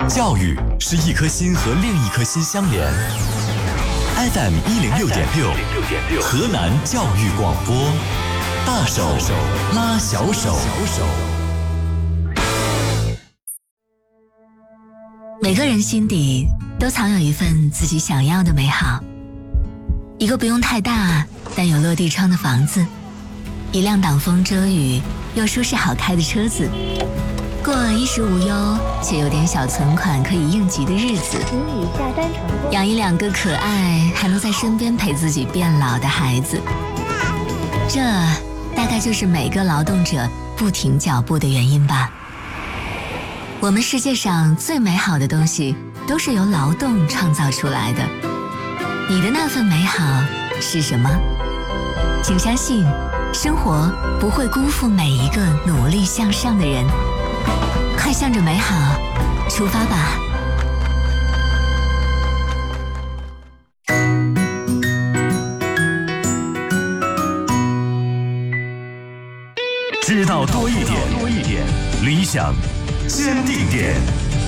教育是一颗心和另一颗心相连。FM 106.6，河南教育广播，大手拉小手。 每个人心底都藏有一份自己想要的美好，一个不用太大但有落地窗的房子，一辆挡风遮雨又舒适好开的车子，过衣食无忧且有点小存款可以应急的日子，养一两个可爱还能在身边陪自己变老的孩子，这大概就是每个劳动者不停脚步的原因吧。我们世界上最美好的东西都是由劳动创造出来的，你的那份美好是什么？请相信，生活不会辜负每一个努力向上的人。快向着美好出发吧！ 知道多一点，理想坚定点。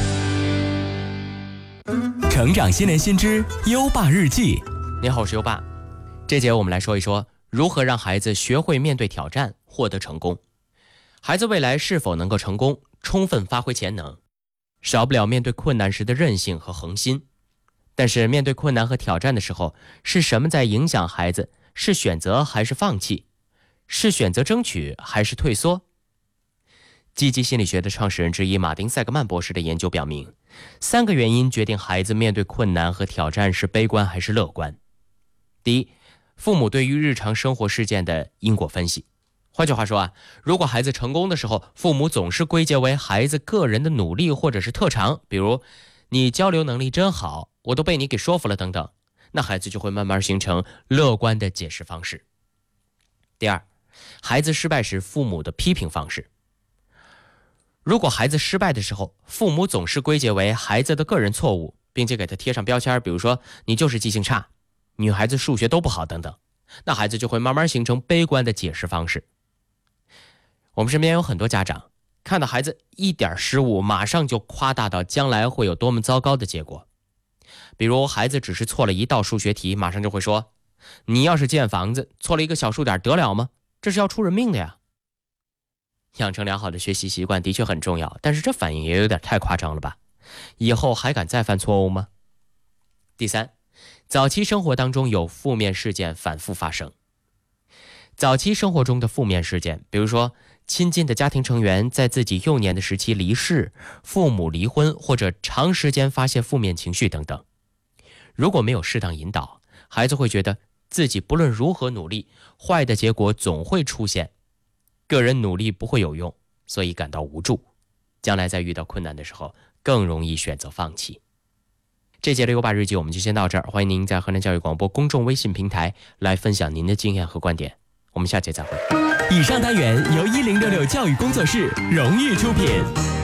成长新年新知优爸日记。 你好，我是优爸。这节我们来说一说如何让孩子学会面对挑战，获得成功。孩子未来是否能够成功，充分发挥潜能，少不了面对困难时的韧性和恒心。但是面对困难和挑战的时候，是什么在影响孩子？是选择还是放弃？是选择争取还是退缩？积极心理学的创始人之一马丁·塞格曼博士的研究表明，3个原因决定孩子面对困难和挑战是悲观还是乐观。第一，父母对于日常生活事件的因果分析。换句话说如果孩子成功的时候，父母总是归结为孩子个人的努力或者是特长，比如你交流能力真好，我都被你给说服了等等，那孩子就会慢慢形成乐观的解释方式。第二，孩子失败时父母的批评方式。如果孩子失败的时候，父母总是归结为孩子的个人错误，并且给他贴上标签，比如说你就是记性差，女孩子数学都不好等等，那孩子就会慢慢形成悲观的解释方式。我们身边有很多家长看到孩子一点失误，马上就夸大到将来会有多么糟糕的结果。比如孩子只是错了一道数学题，马上就会说，你要是建房子错了一个小数点得了吗？这是要出人命的呀。养成良好的学习习惯的确很重要，但是这反应也有点太夸张了吧？以后还敢再犯错误吗？第三，早期生活当中有负面事件反复发生。早期生活中的负面事件，比如说亲近的家庭成员在自己幼年的时期离世，父母离婚，或者长时间发泄负面情绪等等。如果没有适当引导，孩子会觉得自己不论如何努力，坏的结果总会出现，个人努力不会有用，所以感到无助，将来在遇到困难的时候更容易选择放弃。这节的优爸日记我们就先到这儿，欢迎您在河南教育广播公众微信平台来分享您的经验和观点，我们下节再会。 以上单元由1066教育工作室荣誉出品。